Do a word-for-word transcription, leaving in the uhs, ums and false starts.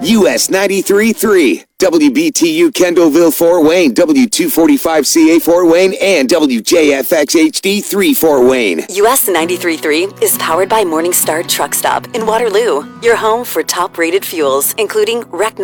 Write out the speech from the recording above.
U S ninety-three point three, W B T U Kendallville Fort Wayne, W two forty-five C A Fort Wayne, and W J F X H D three Fort Wayne. U S ninety-three point three is powered by Morningstar Truck Stop in Waterloo, your home for top-rated fuels, including Rec